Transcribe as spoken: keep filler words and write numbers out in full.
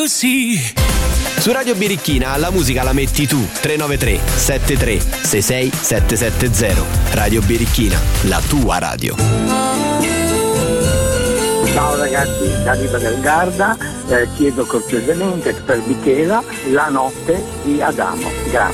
Su Radio Birichina la musica la metti tu. Tre nove tre sette tre sei sei sette sette zero. Radio Birichina, la tua radio. Ciao ragazzi, da Riva del Garda, eh, chiedo cortesemente per Michela La notte di Adamo. Grazie.